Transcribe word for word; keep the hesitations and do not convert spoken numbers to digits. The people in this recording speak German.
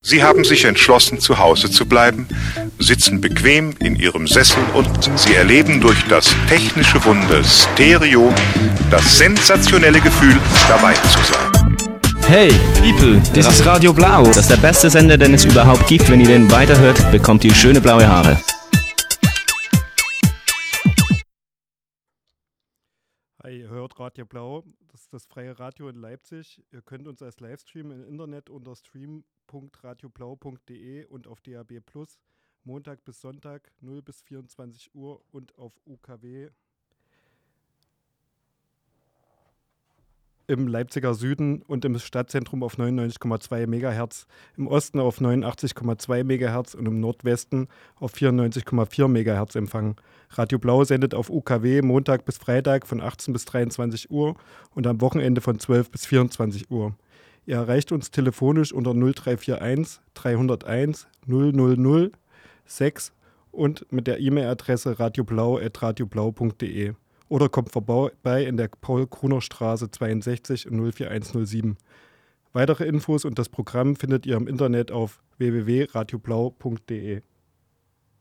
Sie haben sich entschlossen, zu Hause zu bleiben, sitzen bequem in Ihrem Sessel und Sie erleben durch das technische Wunder Stereo das sensationelle Gefühl, dabei zu sein. Hey, People, das ist Radio Blau. Das ist der beste Sender, den es überhaupt gibt. Wenn ihr den weiterhört, bekommt ihr schöne blaue Haare. Hi, ihr hört Radio Blau, das ist das freie Radio in Leipzig. Ihr könnt uns als Livestream im Internet unter stream punkt radioblau punkt de und auf D A B plus, Montag bis Sonntag null bis vierundzwanzig Uhr und auf U K W im Leipziger Süden und im Stadtzentrum auf neunundneunzig Komma zwei Megahertz, im Osten auf neunundachtzig Komma zwei Megahertz und im Nordwesten auf vierundneunzig Komma vier Megahertz empfangen. Radio Blau sendet auf U K W Montag bis Freitag von achtzehn bis dreiundzwanzig Uhr und am Wochenende von zwölf bis vierundzwanzig Uhr. Ihr erreicht uns telefonisch unter null drei vier eins drei null eins null null null sechs und mit der E-Mail-Adresse radioblau at radioblau punkt de oder kommt vorbei in der Paul-Kruner-Straße zweiundsechzig null vier eins null sieben. Weitere Infos und das Programm findet ihr im Internet auf w w w punkt radioblau punkt de.